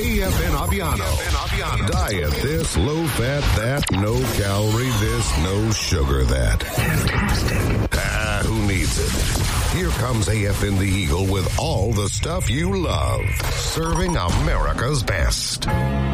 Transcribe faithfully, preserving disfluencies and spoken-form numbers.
A F N Aviano. Diet this, low fat that, no calorie this, no sugar that. Fantastic. Ah, who needs it? Here comes A F N the Eagle with all the stuff you love. Serving America's best.